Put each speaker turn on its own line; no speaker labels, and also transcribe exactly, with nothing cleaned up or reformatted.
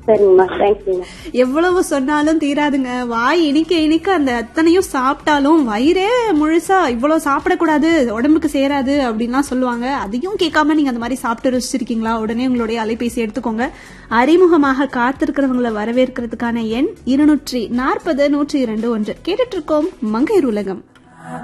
சரிங்கம்மா, தேங்க்ஸ்ங்க.
எவ்வளவு சொன்னாலும் தீராதுங்க. வாய் இனிக்க இனிக்க அந்த அத்தனையும் சாப்பிட்டாலும் வயிறே முழுசா இவ்வளவு சாப்பிடக்கூடாது, உடம்புக்கு சேராது அப்படின்லாம் சொல்லுவாங்க. அதையும் கேட்காம நீங்க அந்த மாதிரி சாப்பிட்டு ருசிச்சிருக்கீங்களா? உடனே உங்களுடைய அலைபேசி எடுத்துக்கோங்க. அறிமுகமாக காத்திருக்கிறவங்களை வரவேற்கிறதுக்கான எண் இருநூற்றி நாற்பது நூற்றி இரண்டு ஒன்று. கேட்டுட்டு இருக்கோம் மங்கையர் உலகம்.